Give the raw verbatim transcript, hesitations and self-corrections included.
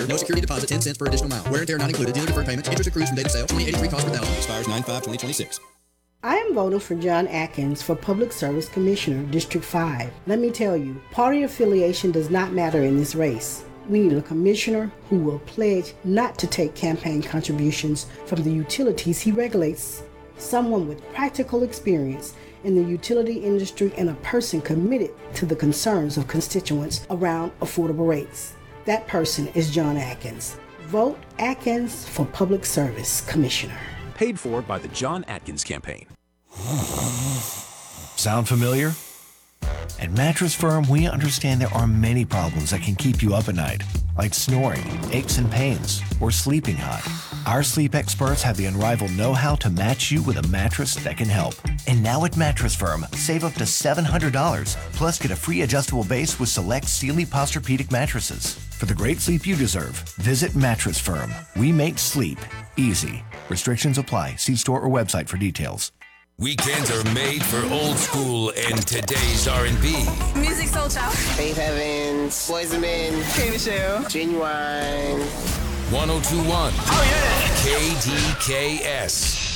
No security deposit, ten cents per additional mile. Wear and tear not included. Dealer deferred payments. Interest accrues from date of sale. twenty eighty-three cost per thousand. Expires nine five twenty twenty-six. I am voting for John Atkins for Public Service Commissioner, District five. Let me tell you, party affiliation does not matter in this race. We need a commissioner who will pledge not to take campaign contributions from the utilities he regulates. Someone with practical experience in the utility industry and a person committed to the concerns of constituents around affordable rates. That person is John Atkins. Vote Atkins for Public Service Commissioner. Paid for by the John Atkins Campaign. Sound familiar? At Mattress Firm, we understand there are many problems that can keep you up at night, like snoring, aches and pains, or sleeping hot. Our sleep experts have the unrivaled know-how to match you with a mattress that can help. And now at Mattress Firm, save up to seven hundred dollars, plus get a free adjustable base with select Sealy Posturepedic mattresses. For the great sleep you deserve, visit Mattress Firm. We make sleep easy. Restrictions apply. See store or website for details. Weekends are made for old school and today's R and B. Music Soul Child. Faith Evans, Boys and Men, K. Michelle. Genuine. one oh two point one. Oh, yeah. K D K S.